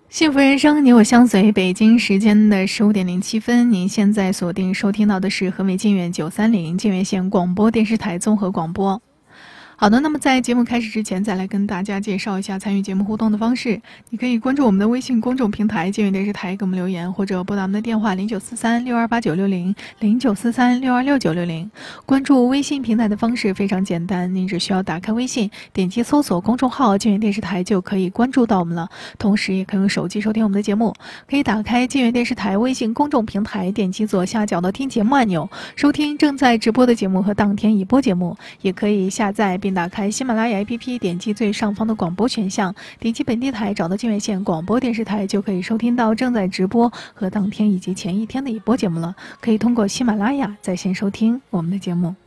幸福人生，你我相随。北京时间的15:07，您现在锁定收听到的是河北靖远930靖远县广播电视台综合广播。好的，那么在节目开始之前，再来跟大家介绍一下参与节目互动的方式。你可以关注我们的微信公众平台靖远电视台，给我们留言，或者拨打我们的电话0943628960 0943626960。关注微信平台的方式非常简单，您只需要打开微信，点击搜索公众号靖远电视台就可以关注到我们了。同时也可以用手机收听我们的节目，可以打开靖远电视台微信公众平台，点击左下角的听节目按钮，收听正在直播的节目和当天已播节目。也可以下载并打开喜马拉雅 APP， 点击最上方的广播选项，点击本地台，找到靖远县广播电视台，就可以收听到正在直播和当天以及前一天的已播节目了。可以通过喜马拉雅在线收听我们的节目。